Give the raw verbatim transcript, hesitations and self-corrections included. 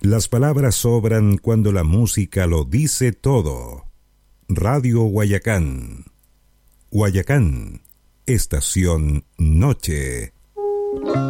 Las palabras sobran cuando la música lo dice todo. Radio Guayacán. Guayacán, estación noche.